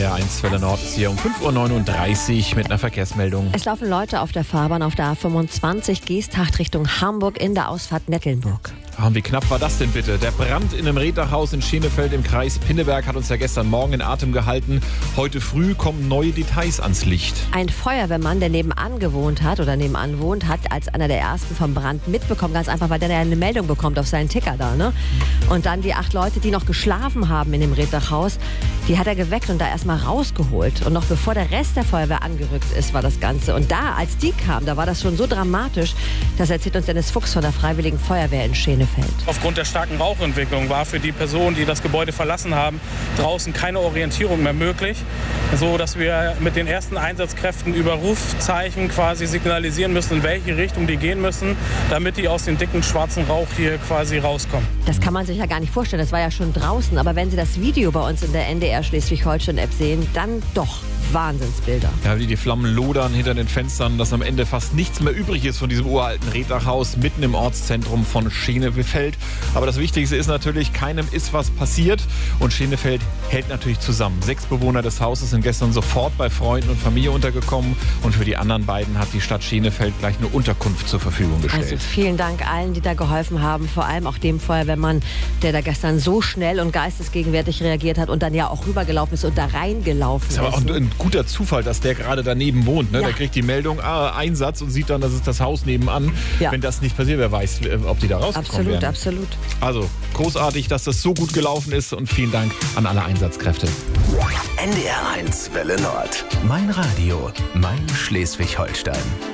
NDR1 Welle Nord ist hier um 5:39 Uhr mit einer Verkehrsmeldung. Es laufen Leute auf der Fahrbahn auf der A25 Geesthacht Richtung Hamburg in der Ausfahrt Nettelnburg. Und wie knapp war das denn bitte? Der Brand in einem Reetdachhaus in Schenefeld im Kreis Pinneberg hat uns ja gestern Morgen in Atem gehalten. Heute früh kommen neue Details ans Licht. Ein Feuerwehrmann, der nebenan wohnt, hat als einer der ersten vom Brand mitbekommen, ganz einfach, weil der eine Meldung bekommt auf seinen Ticker da, ne? Und dann die 8 Leute, die noch geschlafen haben in dem Reetdachhaus, die hat er geweckt und da erstmal rausgeholt. Und noch bevor der Rest der Feuerwehr angerückt ist, war das Ganze. Und da, als die kamen, da war das schon so dramatisch, das erzählt uns Dennis Fuchs von der Freiwilligen Feuerwehr in Schenefeld. Aufgrund der starken Rauchentwicklung war für die Personen, die das Gebäude verlassen haben, draußen keine Orientierung mehr möglich, so dass wir mit den ersten Einsatzkräften über Rufzeichen quasi signalisieren müssen, in welche Richtung die gehen müssen, damit die aus dem dicken schwarzen Rauch hier quasi rauskommen. Das kann man sich ja gar nicht vorstellen, das war ja schon draußen, aber wenn Sie das Video bei uns in der NDR Schleswig-Holstein-App sehen, dann doch Wahnsinnsbilder. Ja, wie die Flammen lodern hinter den Fenstern, dass am Ende fast nichts mehr übrig ist von diesem uralten Reetdachhaus mitten im Ortszentrum von Schenefeld. Aber das Wichtigste ist natürlich, keinem ist was passiert und Schenefeld hält natürlich zusammen. 6 Bewohner des Hauses sind gestern sofort bei Freunden und Familie untergekommen und für die anderen beiden hat die Stadt Schenefeld gleich eine Unterkunft zur Verfügung gestellt. Also vielen Dank allen, die da geholfen haben, vor allem auch dem Feuerwehrmann, der da gestern so schnell und geistesgegenwärtig reagiert hat und dann ja auch rübergelaufen ist und da reingelaufen ist. Das ist aber auch ein guter Zufall, dass der gerade daneben wohnt. Ne? Ja. Der kriegt die Meldung, Einsatz und sieht dann, das ist das Haus nebenan. Ja. Wenn das nicht passiert, wer weiß, ob die da rausgekommen wären. Absolut. Also großartig, dass das so gut gelaufen ist und vielen Dank an alle Einsatzkräfte. NDR1 Welle Nord. Mein Radio, mein Schleswig-Holstein.